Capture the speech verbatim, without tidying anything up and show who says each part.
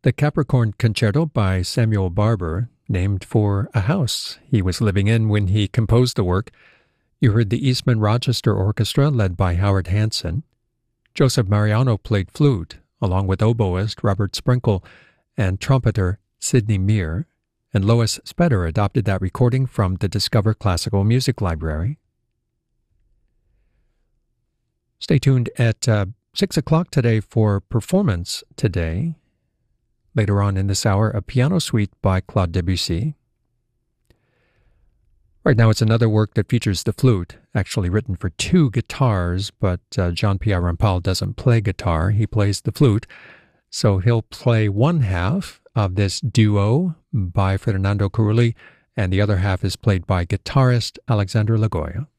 Speaker 1: The Capricorn Concerto by Samuel Barber, named for a house he was living in when he composed the work. You heard the Eastman Rochester Orchestra, led by Howard Hanson. Joseph Mariano played flute, along with oboist Robert Sprinkle and trumpeter Sidney Meare, and Lois Speder adopted that recording from the Discover Classical Music Library. Stay tuned at uh, six o'clock today for Performance Today. Later on in this hour, a piano suite by Claude Debussy. Right now, it's another work that features the flute, actually written for two guitars, but uh, Jean-Pierre Rampal doesn't play guitar, he plays the flute. So he'll play one half of this duo by Fernando Carulli, and the other half is played by guitarist Alexandre Lagoya.